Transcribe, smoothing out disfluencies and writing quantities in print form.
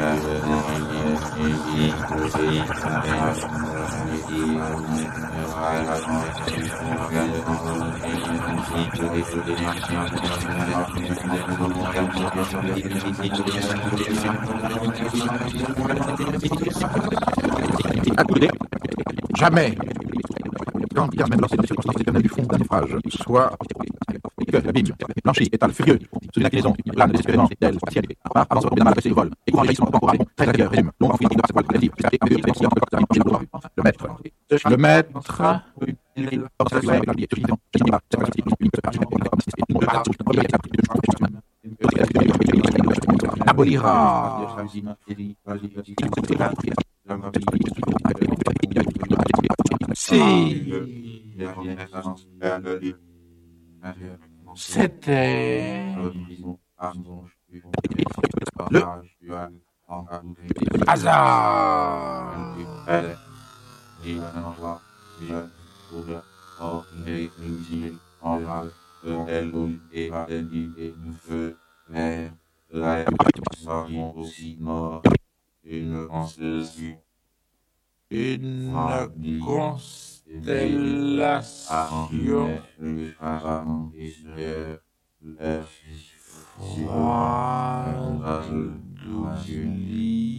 Jamais, quand bien même lorsque les circonstances éternelles du fond d'un naufrage, soit que l'abîme, blanchi, étale, furieux, sous une inclinaison, plane désespérément, d'elle, ciel, part, avance au d'un mal, le vol, et courant envahissement, temporaire, très intérieur, résume, long enfouissement de sa poêle collective, jusqu'à le maître, abolira. Si c'était le hasard. Une constellation froide du lit.